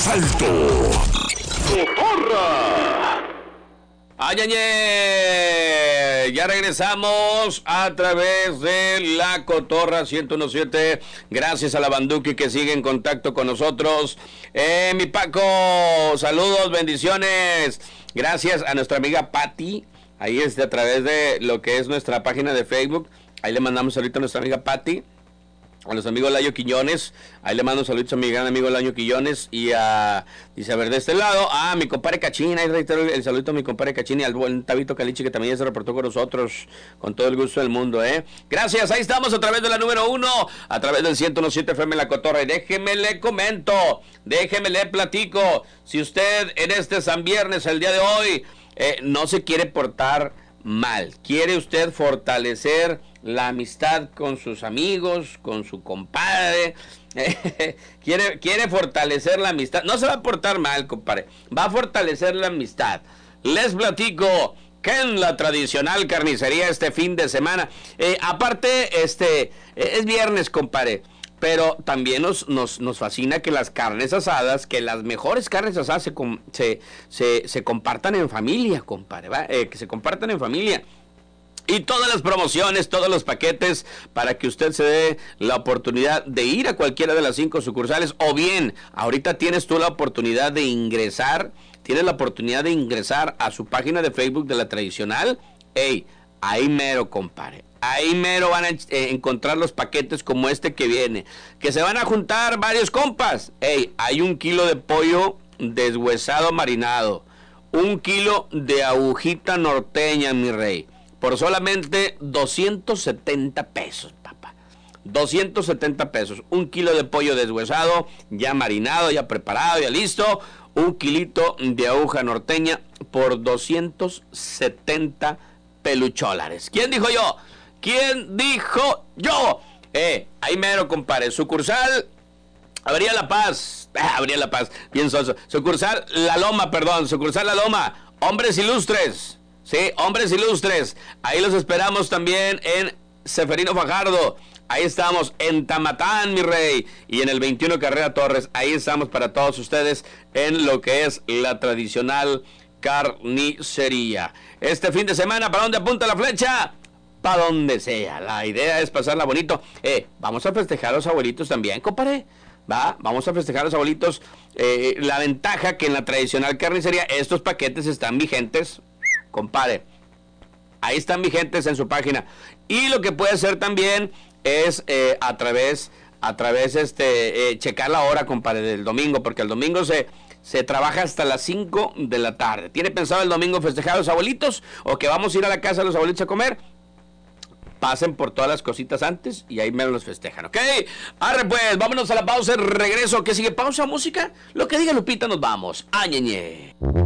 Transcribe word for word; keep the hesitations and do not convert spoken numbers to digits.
asalto. ¡Cotorra! ¡Ay, ay, ay! Ya regresamos a través de la Cotorra ciento diecisiete. Gracias a la Banduki que sigue en contacto con nosotros. Eh, mi Paco, saludos, bendiciones. Gracias a nuestra amiga Patti. Ahí es a través de lo que es nuestra página de Facebook. Ahí le mandamos ahorita a nuestra amiga Patti. A los amigos Laño Quiñones, ahí le mando saludos a mi gran amigo Laño Quiñones y a, dice, a ver, de este lado, a mi compadre Cachín, ahí reitero el saludito a mi compadre Cachín y al buen Tabito Caliche que también ya se reportó con nosotros, con todo el gusto del mundo, ¿eh? Gracias, ahí estamos a través de la número uno, a través del ciento diecisiete F M La Cotorra, y déjeme le comento, déjeme le platico, si usted en este San Viernes, el día de hoy, eh, no se quiere portar mal, quiere usted fortalecer la amistad con sus amigos, con su compadre, quiere, quiere fortalecer la amistad, no se va a portar mal, compadre, va a fortalecer la amistad. Les platico que en la tradicional carnicería este fin de semana, eh, aparte, este, es viernes, compadre, pero también nos, nos, nos fascina que las carnes asadas, que las mejores carnes asadas se, se, se, se compartan en familia, compadre, ¿va? Eh, que se compartan en familia. Y todas las promociones, todos los paquetes para que usted se dé la oportunidad de ir a cualquiera de las cinco sucursales. O bien, ahorita tienes tú la oportunidad de ingresar, tienes la oportunidad de ingresar a su página de Facebook de la tradicional. Ey, ahí mero, compadre. Ahí mero van a eh, encontrar los paquetes como este que viene. Que se van a juntar varios compas. Ey, hay un kilo de pollo deshuesado marinado. Un kilo de agujita norteña, mi rey. Por solamente doscientos setenta pesos, papá. doscientos setenta pesos. Un kilo de pollo deshuesado, ya marinado, ya preparado, ya listo. Un kilito de aguja norteña por doscientos setenta pelucholares. ¿Quién dijo yo? ¿Quién dijo yo? Eh, ahí mero, compadre. Sucursal Avenida La Paz. Ah, Avenida La Paz. Bien soso. Sucursal La Loma, perdón. Sucursal La Loma. Hombres ilustres. Sí, hombres ilustres, ahí los esperamos también en Seferino Fajardo, ahí estamos en Tamatán, mi rey, y en el veintiuno Carrera Torres, ahí estamos para todos ustedes en lo que es la tradicional carnicería. Este fin de semana, ¿para dónde apunta la flecha? Para donde sea, la idea es pasarla bonito. Eh, vamos a festejar a los abuelitos también, compadre. Va, vamos a festejar a los abuelitos. Eh, la ventaja que en la tradicional carnicería estos paquetes están vigentes, compadre, ahí están vigentes en su página. Y lo que puede hacer también es eh, a través, a través este, eh, checar la hora, compadre, del domingo, porque el domingo se, se trabaja hasta las cinco de la tarde. ¿Tiene pensado el domingo festejar a los abuelitos? ¿O que vamos a ir a la casa de los abuelitos a comer? Pasen por todas las cositas antes y ahí me los festejan, ¿ok? Arre pues, vámonos a la pausa, regreso. ¿Qué sigue? ¿Pausa, música? Lo que diga Lupita, nos vamos. Añeñe.